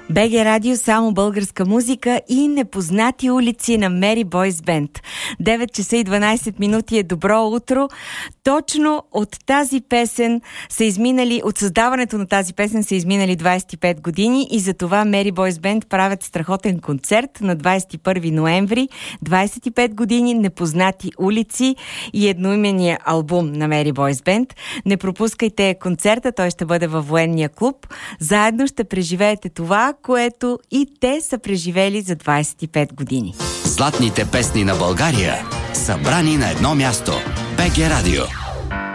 БГ Радио, само българска музика и непознати улици на Мери Бойс Бенд. 9 часа и 12 минути е добро утро. Точно от тази песен са изминали, от създаването на тази песен са изминали 25 години и за това Мери Бойс Бенд правят страхотен концерт на 21 ноември. 25 години, непознати улици и едноименния албум на Мери Бойс Бенд. Не пропускайте концерта, той ще бъде във Военния клуб. Заедно ще преживеете това, което и те са преживели за 25 години. Златните песни на България, събрани на едно място. БГ Радио.